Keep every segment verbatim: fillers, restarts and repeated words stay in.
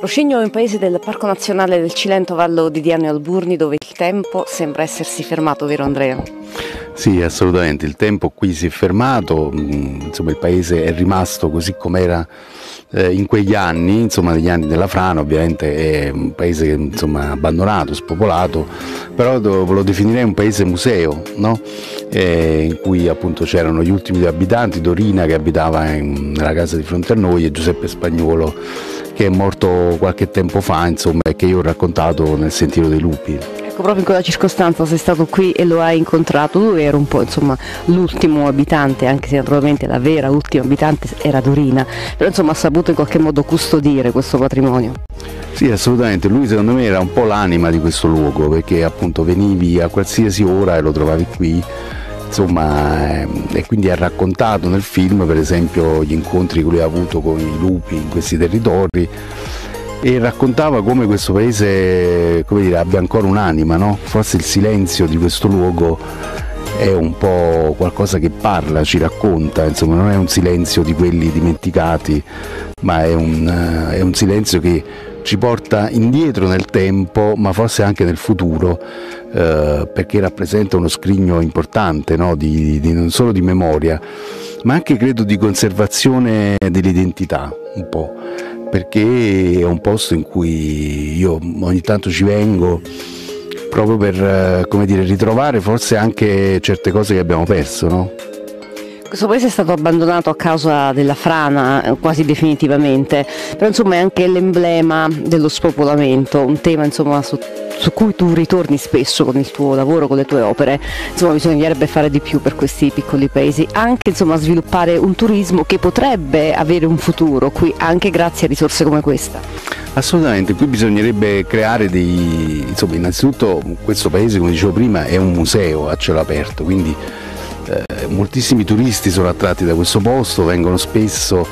Roscigno è un paese del Parco Nazionale del Cilento, Vallo di Diano e Alburni, dove il tempo sembra essersi fermato, vero Andrea? Sì, assolutamente, il tempo qui si è fermato, insomma il paese è rimasto così com'era eh, in quegli anni, insomma negli anni della frana. Ovviamente è un paese insomma abbandonato, spopolato, però lo definirei un paese museo, no? Eh, in cui appunto c'erano gli ultimi due abitanti, Dorina che abitava in, nella casa di fronte a noi e Giuseppe Spagnuolo che è morto qualche tempo fa, insomma, e che io ho raccontato nel Sentiero dei Lupi. Ecco, proprio in quella circostanza sei stato qui e lo hai incontrato. Lui era un po' insomma l'ultimo abitante, anche se naturalmente la vera ultima abitante era Dorina, però insomma ha saputo in qualche modo custodire questo patrimonio. Sì, assolutamente, lui secondo me era un po' l'anima di questo luogo, perché appunto venivi a qualsiasi ora e lo trovavi qui, insomma, e quindi ha raccontato nel film per esempio gli incontri che lui ha avuto con i lupi in questi territori e raccontava come questo paese, come dire, abbia ancora un'anima, no? Forse il silenzio di questo luogo è un po' qualcosa che parla, ci racconta, insomma non è un silenzio di quelli dimenticati, ma è un, è un silenzio che ci porta indietro nel tempo, ma forse anche nel futuro, eh, perché rappresenta uno scrigno importante, no? di, di, non solo di memoria, ma anche credo di conservazione dell'identità, un po', perché è un posto in cui io ogni tanto ci vengo proprio per, come dire, ritrovare forse anche certe cose che abbiamo perso, no? Questo paese è stato abbandonato a causa della frana quasi definitivamente, però insomma è anche l'emblema dello spopolamento, un tema insomma su, su cui tu ritorni spesso con il tuo lavoro, con le tue opere. Insomma bisognerebbe fare di più per questi piccoli paesi, anche insomma sviluppare un turismo che potrebbe avere un futuro qui anche grazie a risorse come questa. Assolutamente, qui bisognerebbe creare dei, insomma innanzitutto questo paese, come dicevo prima, è un museo a cielo aperto, quindi Eh, moltissimi turisti sono attratti da questo posto, vengono spesso,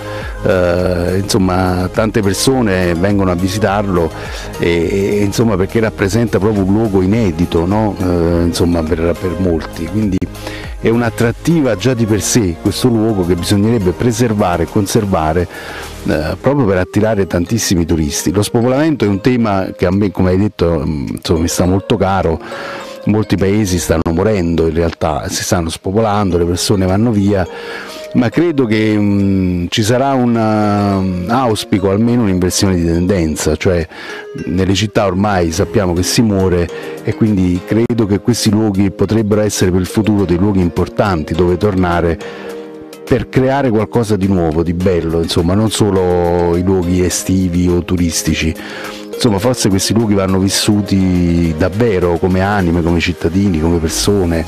eh, insomma tante persone vengono a visitarlo e, e, insomma perché rappresenta proprio un luogo inedito, no? eh, insomma per, per molti, quindi è un'attrattiva già di per sé questo luogo che bisognerebbe preservare e conservare eh, proprio per attirare tantissimi turisti. Lo spopolamento è un tema che a me, come hai detto, insomma, mi sta molto caro. Molti paesi stanno morendo, in realtà si stanno spopolando, le persone vanno via, ma credo che mh, ci sarà un uh, auspico, almeno un'inversione di tendenza, cioè nelle città ormai sappiamo che si muore e quindi credo che questi luoghi potrebbero essere per il futuro dei luoghi importanti dove tornare per creare qualcosa di nuovo, di bello, insomma non solo i luoghi estivi o turistici. Insomma, forse questi luoghi vanno vissuti davvero come anime, come cittadini, come persone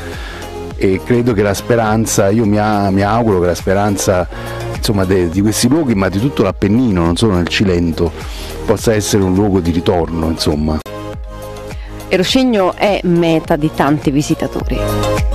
e credo che la speranza, io mi, mi auguro che la speranza insomma, de, di questi luoghi, ma di tutto l'Appennino, non solo nel Cilento, possa essere un luogo di ritorno, insomma. E Roscigno è meta di tanti visitatori.